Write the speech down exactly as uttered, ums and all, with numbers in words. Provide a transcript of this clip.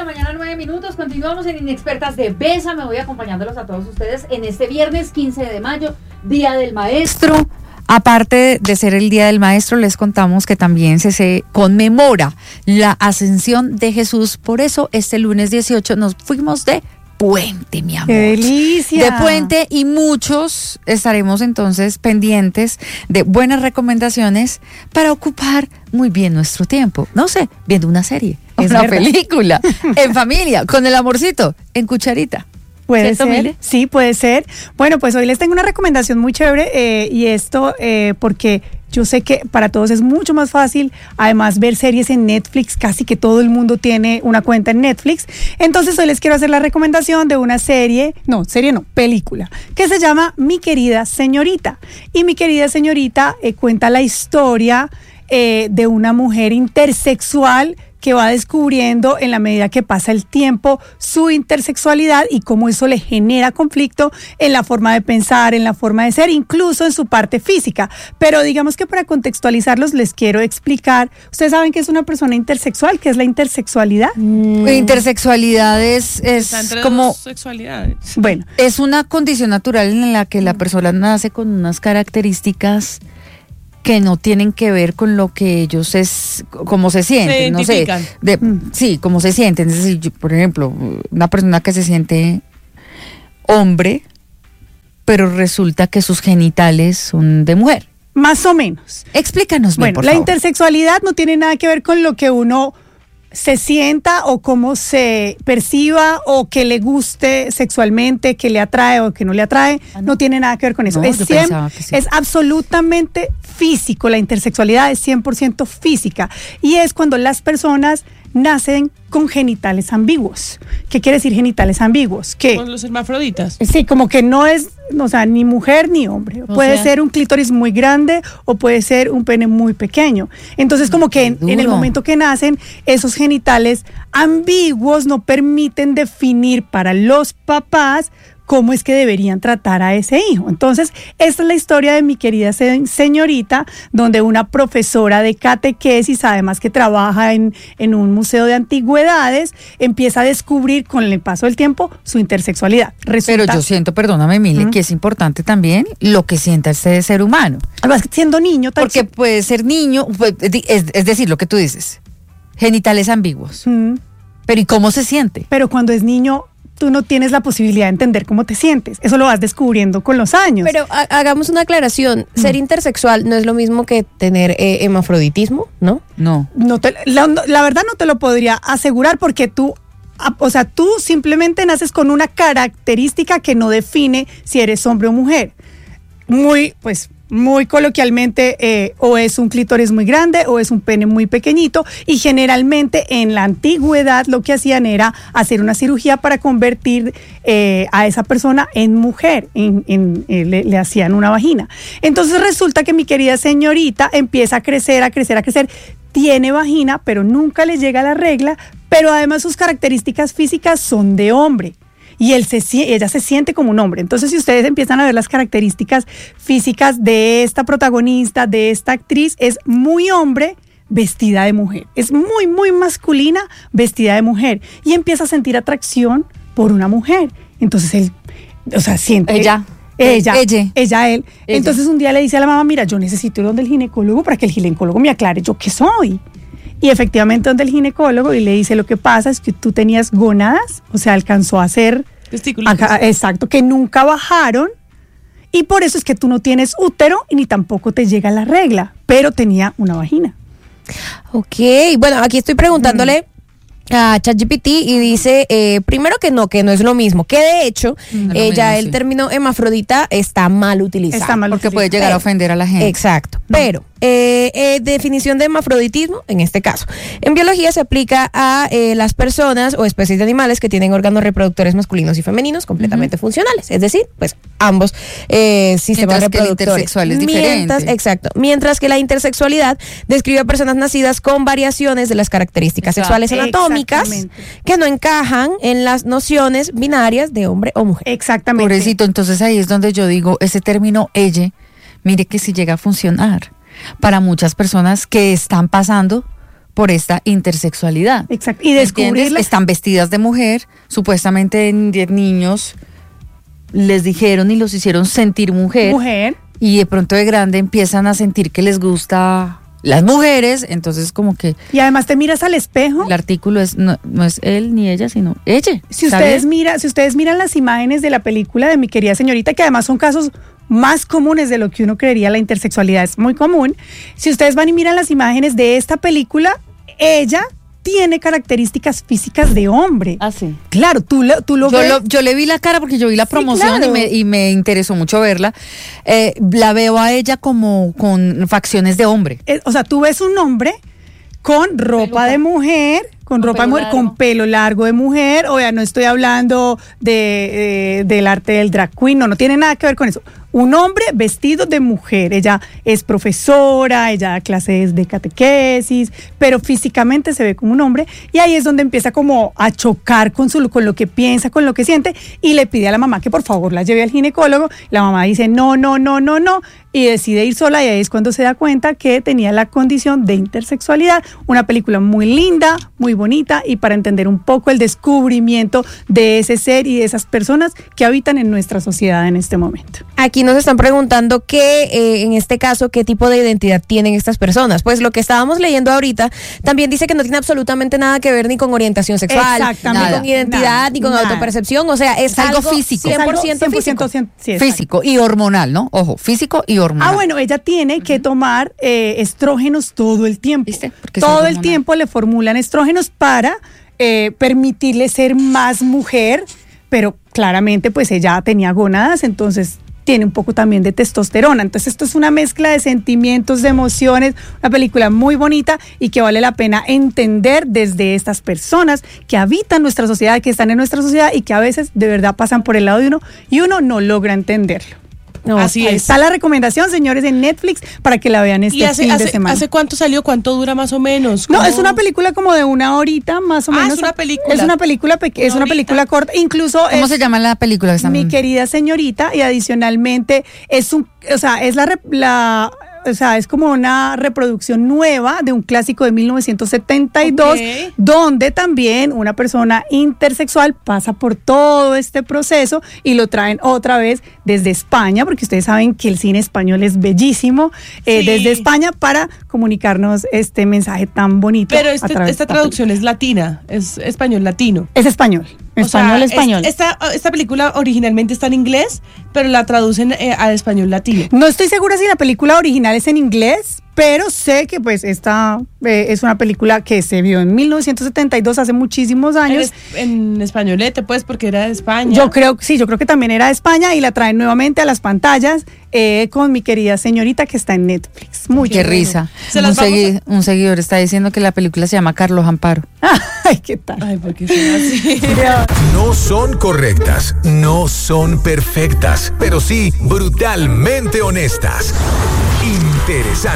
la mañana, nueve minutos. Continuamos en Inexpertas de Besa. Me voy acompañándolos a todos ustedes en este viernes quince de mayo, Día del Maestro. Aparte de ser el Día del Maestro, les contamos que también se, se conmemora la ascensión de Jesús. Por eso, este lunes dieciocho nos fuimos de puente, mi amor. ¡Qué delicia! De puente, y muchos estaremos entonces pendientes de buenas recomendaciones para ocupar muy bien nuestro tiempo. No sé, viendo una serie, es una verdad. película, en familia, con el amorcito, en cucharita. Puede ¿Cierto, ser, Mile? sí, puede ser. Bueno, pues hoy les tengo una recomendación muy chévere eh, y esto eh, porque yo sé que para todos es mucho más fácil, además, ver series en Netflix. Casi que todo el mundo tiene una cuenta en Netflix. Entonces hoy les quiero hacer la recomendación de una serie, no, serie no, película, que se llama Mi Querida Señorita. Y Mi Querida Señorita eh, cuenta la historia eh, de una mujer intersexual que va descubriendo en la medida que pasa el tiempo su intersexualidad y cómo eso le genera conflicto en la forma de pensar, en la forma de ser, incluso en su parte física. Pero digamos que para contextualizarlos les quiero explicar. ¿Ustedes saben qué es una persona intersexual? ¿Qué es la intersexualidad? Mm. Intersexualidad es, es entre como... dos sexualidades. Bueno, es una condición natural en la que la persona nace con unas características que no tienen que ver con lo que ellos es, cómo se sienten, Se no sé, identifican. de, sí, cómo se sienten. Es decir, yo, por ejemplo, una persona que se siente hombre, pero resulta que sus genitales son de mujer. más o menos. Explícanos bien, Bueno, por la favor. intersexualidad no tiene nada que ver con lo que uno se sienta o cómo se perciba o que le guste sexualmente, que le atrae o que no le atrae. Ah, no. No tiene nada que ver con eso. No, es, yo cien- pensaba que sí. es absolutamente físico. La intersexualidad es cien por ciento física y es cuando las personas nacen con genitales ambiguos. ¿Qué quiere decir genitales ambiguos? Que Con los hermafroditas. sí, como que no es, o sea, ni mujer ni hombre. O Puede sea- ser un clítoris muy grande o puede ser un pene muy pequeño. Entonces, como que en, en el Duro. momento que nacen, esos genitales ambiguos no permiten definir para los papás cómo es que deberían tratar a ese hijo. Entonces, esta es la historia de Mi Querida Se- Señorita, donde una profesora de catequesis, además que trabaja en, en un museo de antigüedades, empieza a descubrir con el paso del tiempo su intersexualidad. Pero Resulta- yo siento, perdóname, Mile, Ujú. que es importante también lo que sienta este ser humano. Además, siendo niño, tan Porque puede ser niño, pues, di- es, es decir, lo que tú dices, genitales ambiguos. Mm, Pero ¿y cómo se siente? pero cuando es niño, tú no tienes la posibilidad de entender cómo te sientes. Eso lo vas descubriendo con los años. Pero ha- hagamos una aclaración. Ser intersexual no es lo mismo que tener eh, hemafroditismo, ¿no? No. no te, la, no- la verdad no te lo podría asegurar porque tú, a- o sea, tú simplemente naces con una característica que no define si eres hombre o mujer. Muy, pues, muy coloquialmente, eh, o es un clítoris muy grande o es un pene muy pequeñito, y generalmente en la antigüedad lo que hacían era hacer una cirugía para convertir eh, a esa persona en mujer, en, en- eh, le, le hacían una vagina. Entonces resulta que Mi Querida Señorita empieza a crecer, a crecer, a crecer, tiene vagina, pero nunca le llega la regla, pero además sus características físicas son de hombre. Y él se, sie- ella se siente como un hombre. Entonces, si ustedes empiezan a ver las características físicas de esta protagonista, de esta actriz, es muy hombre vestida de mujer. Es muy, muy masculina vestida de mujer. Y empieza a sentir atracción por una mujer. Entonces, él, o sea, siente... Ella. Ella, Ella. ella, él. Ella. Entonces un día le dice a la mamá, mira, yo necesito ir donde el ginecólogo para que el ginecólogo me aclare yo qué soy. Y efectivamente donde el ginecólogo y le dice, lo que pasa es que tú tenías gónadas, o sea, alcanzó a hacer... Testículos. Ajá, exacto, que nunca bajaron y por eso es que tú no tienes útero y ni tampoco te llega la regla, pero tenía una vagina. Ok, bueno, aquí estoy preguntándole a ChatGPT y dice, eh, primero que no, que no es lo mismo, que de hecho, Mm, es lo eh, ya mismo, el sí. término hermafrodita está mal utilizado. Está mal Porque utilizado. puede llegar a ofender a la gente. Exacto, pero eh, eh, definición de hermafroditismo en este caso. En biología se aplica a eh, las personas o especies de animales que tienen órganos reproductores masculinos y femeninos completamente funcionales, es decir, pues ambos eh, sistemas Mientras que el reproductores. intersexual es Mientras, diferente. exacto, mientras que la intersexualidad describe a personas nacidas con variaciones de las características Exacto. sexuales anatómicas Exactamente. que no encajan en las nociones binarias de hombre o mujer. Exactamente. Pobrecito, entonces ahí es donde yo digo, ese término ella, mire que si llega a funcionar para muchas personas que están pasando por esta intersexualidad. Exacto. Y ¿Me descubrirla. entiendes? Están vestidas de mujer, supuestamente diez niños les dijeron y los hicieron sentir mujer, Mujer. y de pronto de grande empiezan a sentir que les gusta las mujeres, entonces como que Y además te miras al espejo. el artículo es no, no es él ni ella, sino ella. Si ¿está ustedes, bien? mira, si ustedes miran las imágenes de la película de Mi Querida Señorita, que además son casos más comunes de lo que uno creería, la intersexualidad es muy común. Si ustedes van y miran las imágenes de esta película, ella tiene características físicas de hombre. Ah, sí. Claro, tú, lo- tú lo Yo, ves. lo- yo le vi la cara porque yo vi la Sí, promoción claro. y, me, y me interesó mucho verla. Eh, la veo a ella como con facciones de hombre. eh, o sea, tú ves un hombre con ropa Peluca. de mujer, con, Con ropa de pelo mujer, largo. con pelo largo de mujer. O sea, no estoy hablando de, eh, del arte del drag queen, no, no tiene nada que ver con eso. Un hombre vestido de mujer. Ella es profesora, ella da clases de catequesis, pero físicamente se ve como un hombre. Y ahí es donde empieza como a chocar con, su, con lo que piensa, con lo que siente, y le pide a la mamá que por favor la lleve al ginecólogo. La mamá dice no, no, no, no, no, y decide ir sola, y ahí es cuando se da cuenta que tenía la condición de intersexualidad. Una película muy linda, muy bonita, y para entender un poco el descubrimiento de ese ser y de esas personas que habitan en nuestra sociedad en este momento. Aquí nos están preguntando qué, eh, en este caso, qué tipo de identidad tienen estas personas. Pues lo que estábamos leyendo ahorita también dice que no tiene absolutamente nada que ver ni con orientación sexual, ni Exactamente. con identidad, Nada, ni con nada. autopercepción. O sea, es, Es algo físico. cien por ciento Es algo físico. cien por ciento sí, exacto. Físico y hormonal, ¿no? Ojo, físico y hormonal. Ah, bueno, ella tiene que tomar eh, estrógenos todo el tiempo. ¿Viste? Porque es Todo el hormonal. tiempo le formulan estrógenos para eh, permitirle ser más mujer, pero claramente pues ella tenía gónadas, entonces tiene un poco también de testosterona. Entonces esto es una mezcla de sentimientos, de emociones, una película muy bonita y que vale la pena entender desde estas personas que habitan nuestra sociedad, que están en nuestra sociedad y que a veces de verdad pasan por el lado de uno y uno no logra entenderlo. No, Así Ahí es. está la recomendación, señores, en Netflix para que la vean este ¿Y hace, fin de hace, semana. hace cuánto salió? ¿Cuánto dura más o menos? No, ¿Cómo? es una película como de una horita más o Ah, menos. es una película. Es una película peque- es Una una película horita. corta, incluso ¿Cómo es se llama la película que están Mi Querida Señorita, y adicionalmente es un, o sea, es la, rep- la o sea, es como una reproducción nueva de un clásico de mil novecientos setenta y dos, Ok. donde también una persona intersexual pasa por todo este proceso y lo traen otra vez desde España, porque ustedes saben que el cine español es bellísimo, eh, Sí. desde España para comunicarnos este mensaje tan bonito. Pero a este- través esta de traducción es latina, es español latino. Es español, O sea, español, es- español. esta, esta película originalmente está en inglés, pero la traducen eh, al español latino. No estoy segura si la película original es en inglés, pero sé que pues esta eh, es una película que se vio en mil novecientos setenta y dos, hace muchísimos En, años. es- en españolete, pues, porque era de España. Yo creo, sí, yo creo que también era de España y la traen nuevamente a las pantallas eh, con Mi Querida Señorita, que está en Netflix. Muy Qué bueno. risa. Se Un, las vamos segui- un seguidor está diciendo que la película se llama Carlos Amparo. Ay, ¿qué tal? Ay, porque son así. No son correctas, no son perfectas, pero sí brutalmente honestas. Interesantes.